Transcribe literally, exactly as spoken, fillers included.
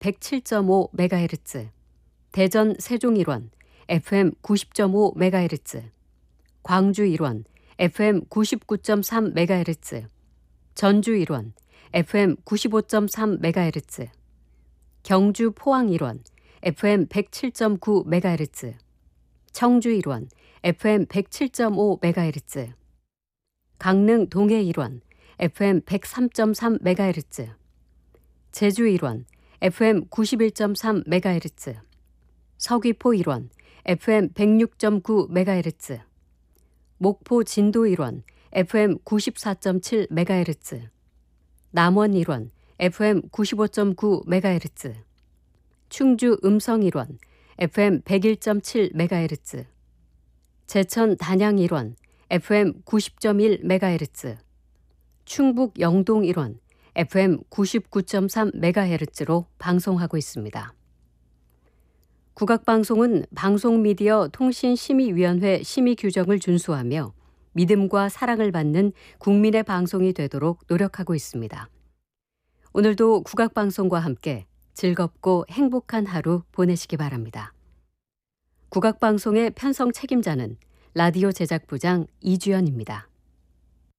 백칠 점 오 메가헤르츠, 대전 세종 일원 에프엠 구십 점 오 메가헤르츠, 광주 일원 에프엠 구십구 점 삼 메가헤르츠, 전주 일원 에프엠 구십오 점 삼 메가헤르츠, 경주 포항 일원 에프엠 백칠 점 구 메가헤르츠, 청주 일원 에프엠 백칠 점 오 메가헤르츠, 강릉 동해 일원 에프엠 백삼 점 삼 메가헤르츠, 제주 일원 에프엠 구십일 점 삼 메가헤르츠, 서귀포 일원 에프엠 백육 점 구 메가헤르츠, 목포 진도 일원 에프엠 구십사 점 칠 메가헤르츠, 남원 일원 에프엠 구십오 점 구 메가헤르츠, 충주 음성 일원 에프엠 백일 점 칠 메가헤르츠, 제천 단양 일원 에프엠 구십 점 일 메가헤르츠, 충북 영동 일원 에프엠 구십구 점 삼 메가헤르츠로 방송하고 있습니다. 국악방송은 방송미디어 통신심의위원회 심의 규정을 준수하며 믿음과 사랑을 받는 국민의 방송이 되도록 노력하고 있습니다. 오늘도 국악방송과 함께 즐겁고 행복한 하루 보내시기 바랍니다. 국악방송의 편성 책임자는 라디오 제작부장 이주연입니다.